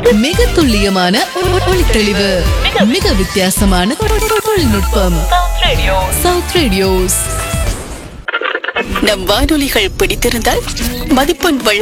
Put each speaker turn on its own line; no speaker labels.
மிக துல்லியமான ஒளித்தெளிவு, மிக வித்தியாசமான தொழில்நுட்பம். South radios.
நம் வானொலிகள் பிடித்திருந்தால் மதிப்பெண் வழங்க